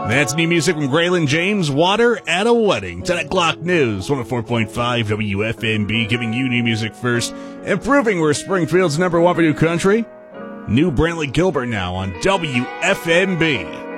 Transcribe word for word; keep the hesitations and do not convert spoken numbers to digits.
That's new music from Graylin James, Water at a Wedding. ten o'clock news, one oh four point five W F M B, giving you new music first, and proving we're Springfield's number one for new country. New Brantley Gilbert now on W F M B.